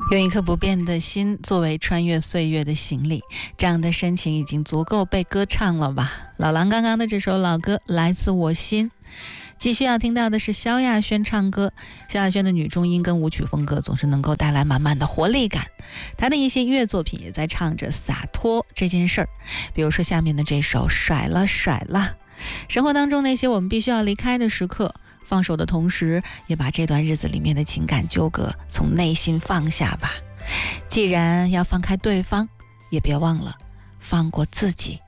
用一颗不变的心作为穿越岁月的行李，这样的深情已经足够被歌唱了吧。老狼刚刚的这首老歌来自我心。继续要听到的是萧亚轩唱歌。萧亚轩的女中音跟舞曲风格总是能够带来满满的活力感，她的一些音乐作品也在唱着洒脱这件事儿。比如说下面的这首甩了甩了。生活当中那些我们必须要离开的时刻，放手的同时也把这段日子里面的情感纠葛从内心放下吧。既然要放开对方，也别忘了放过自己。